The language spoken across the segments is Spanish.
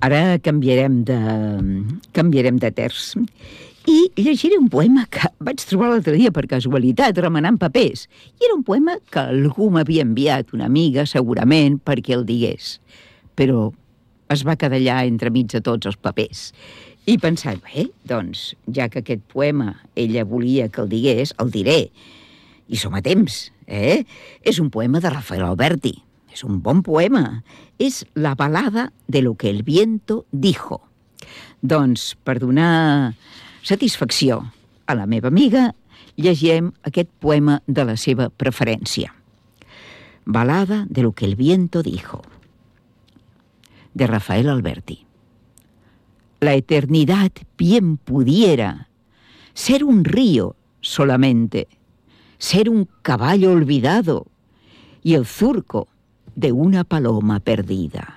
Ara canviarem de terç i llegiré un poema que vaig trobar l'altre dia per casualitat remenant papers. I era un poema que algú m'havia enviat, una amiga, segurament, perquè el digués. Però es va quedar allà entremig de tots els papers. I pensat, bé, doncs, ja que aquest poema ella volia que el digués, el diré. I som a temps, És un poema de Rafael Alberti. És un bon poema. És la balada de lo que el viento dijo. Doncs, per donar satisfacció a la meva amiga, llegirem aquest poema de la seva preferència. Balada de lo que el viento dijo, de Rafael Alberti. La eternidad bien pudiera ser un río solamente, ser un caballo olvidado y el surco de una paloma perdida.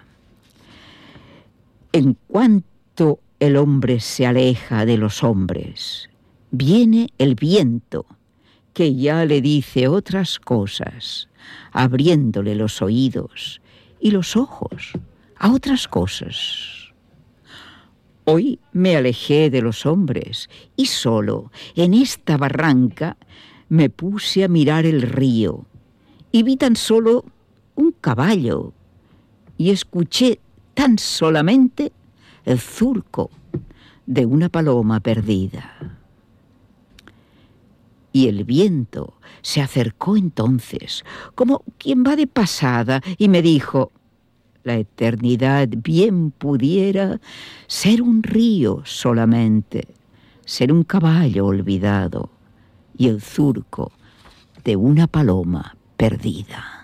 En cuanto el hombre se aleja de los hombres, viene el viento que ya le dice otras cosas, abriéndole los oídos y los ojos a otras cosas. Hoy me alejé de los hombres y solo en esta barranca me puse a mirar el río y vi tan solo un caballo y escuché tan solamente el surco de una paloma perdida. Y el viento se acercó entonces, como quien va de pasada, y me dijo: la eternidad bien pudiera ser un río solamente, ser un caballo olvidado y el surco de una paloma perdida.